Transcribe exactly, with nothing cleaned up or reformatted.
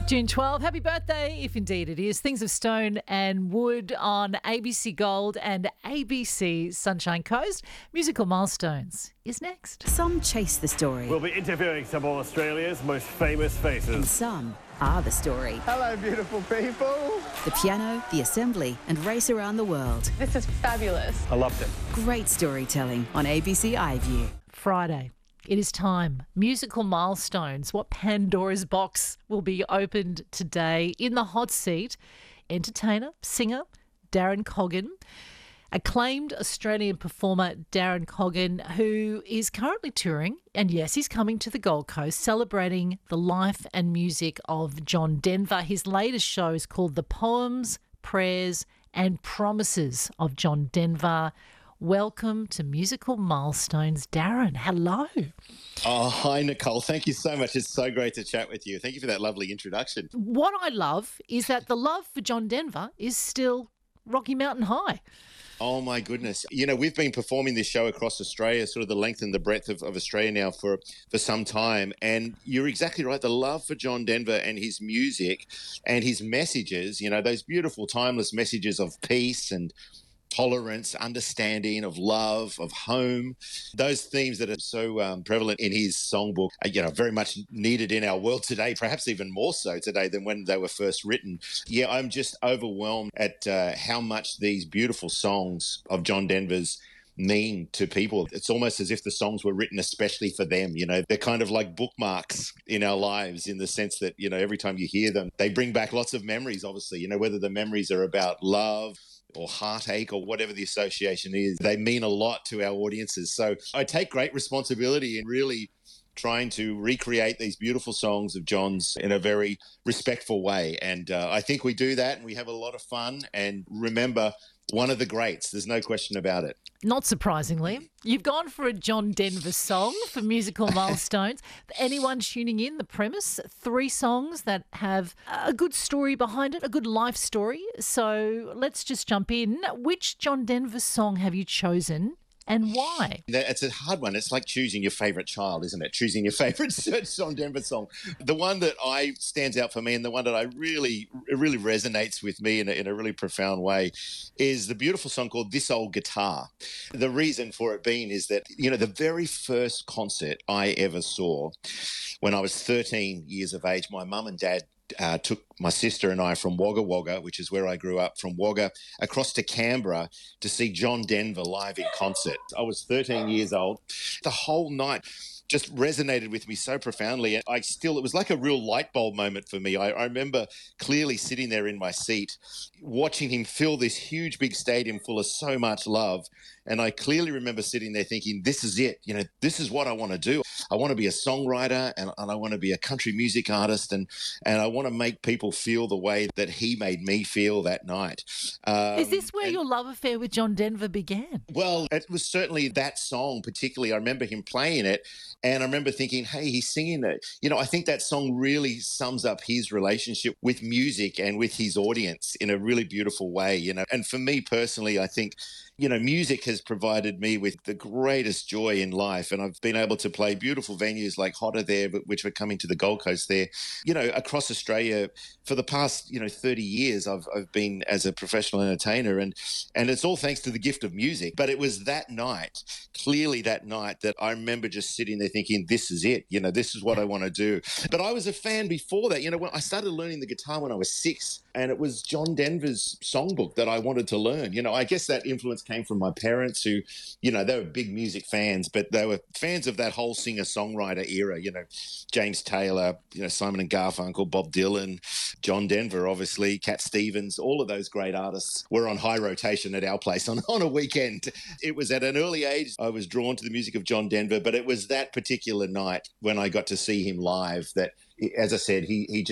June twelfth, happy birthday, if indeed it is. Things of Stone and Wood on A B C Gold and A B C Sunshine Coast. Musical Milestones is next. Some chase the story. We'll be interviewing some of Australia's most famous And faces. some are the story. Hello, beautiful people. The piano, the assembly, and race around the world. This is fabulous. I loved it. Great storytelling on A B C iView. Friday. It is time. Musical Milestones. What Pandora's box will be opened today? In the hot seat, entertainer, singer Darren Coggan. Acclaimed Australian performer Darren Coggan, who is currently touring, and yes, he's coming to the Gold Coast, celebrating the life and music of John Denver. His latest show is called The Poems, Prayers and Promises of John Denver. Welcome to Musical Milestones, Darren. Hello. Oh, hi, Nicole. Thank you so much. It's so great to chat with you. Thank you for that lovely introduction. What I love is that the love for John Denver is still Rocky Mountain High. Oh, my goodness. You know, we've been performing this show across Australia, sort of the length and the breadth of, of Australia now for, for some time. And you're exactly right. The love for John Denver and his music and his messages, you know, those beautiful, timeless messages of peace and tolerance, understanding, of love, of home, those themes that are so um, prevalent in his songbook, are, you know, very much needed in our world today, perhaps even more so today than when they were first written. Yeah, I'm just overwhelmed at uh, how much these beautiful songs of John Denver's mean to people. It's almost as if the songs were written especially for them. You know, they're kind of like bookmarks in our lives in the sense that, you know, every time you hear them, they bring back lots of memories, obviously, you know, whether the memories are about love or heartache or whatever the association is, they mean a lot to our audiences. So I take great responsibility in really trying to recreate these beautiful songs of John's in a very respectful way. And uh, I think we do that and we have a lot of fun and remember one of the greats. There's no question about it. Not surprisingly, you've gone for a John Denver song for Musical Milestones. For anyone tuning in, the premise, three songs that have a good story behind it, a good life story. So let's just jump in. Which John Denver song have you chosen and why? It's a hard one. It's like choosing your favourite child, isn't it? Choosing your favourite John Denver song. The one that I stands out for me and the one that I really, really resonates with me in a, in a really profound way is the beautiful song called This Old Guitar. The reason for it being is that, you know, the very first concert I ever saw when I was thirteen years of age, my mum and dad Uh, took my sister and I from Wagga Wagga, which is where I grew up, from Wagga across to Canberra to see John Denver live in concert. I was thirteen years old. The whole night just resonated with me so profoundly. I still, it was like a real light bulb moment for me. I, I remember clearly sitting there in my seat, watching him fill this huge, big stadium full of so much love. And I clearly remember sitting there thinking, this is it. You know, this is what I want to do. I want to be a songwriter and, and I want to be a country music artist and, and I want to make people feel the way that he made me feel that night. Um, Is this where and- your love affair with John Denver began? Well, it was certainly that song particularly. I remember him playing it and I remember thinking, hey, he's singing it. You know, I think that song really sums up his relationship with music and with his audience in a really beautiful way, you know. And for me personally, I think, you know, music has provided me with the greatest joy in life. And I've been able to play beautiful venues like Hotter There, which are coming to the Gold Coast there, you know, across Australia for the past, you know, thirty years. I've, I've been as a professional entertainer and, and it's all thanks to the gift of music. But it was that night, clearly that night, that I remember just sitting there thinking, this is it, you know, this is what I want to do. But I was a fan before that. You know, when I started learning the guitar when I was six, and it was John Denver's songbook that I wanted to learn. You know, I guess that influence came from my parents who, you know, they were big music fans, but they were fans of that whole singer-songwriter era, you know, James Taylor, you know, Simon and Garfunkel, Bob Dylan, John Denver, obviously, Cat Stevens, all of those great artists were on high rotation at our place on, on a weekend. It was at an early age I was drawn to the music of John Denver, but it was that particular night when I got to see him live that, as I said, he he just